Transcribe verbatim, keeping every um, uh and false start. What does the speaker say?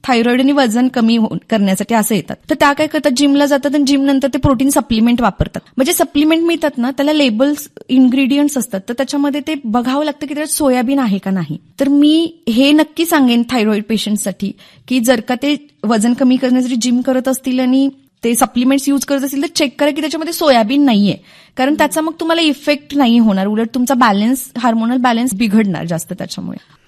Thyroid आणि वजन कमी करण्यासाठी असं येतात. तर त्या काय करतात, जिमला जातात आणि जिम नंतर ते प्रोटीन सप्लिमेंट वापरतात. म्हणजे सप्लिमेंट मिळतात ना, त्याला लेबल्स इन्ग्रेडियंट्स असतात, तर त्याच्यामध्ये ते बघावं लागतं की त्याच्यात सोयाबीन आहे का नाही. तर मी हे नक्की सांगेन थायरॉइड पेशंटसाठी की जर का ते वजन कमी करण्यासाठी जिम करत असतील आणि ते सप्लिमेंट्स यूज करत असतील तर चेक करा की त्याच्यामध्ये सोयाबीन नाहीये, कारण त्याचा मग तुम्हाला इफेक्ट नाही होणार, उलट तुमचा बॅलन्स, हार्मोनल बॅलन्स बिघडणार जास्त त्याच्यामुळे.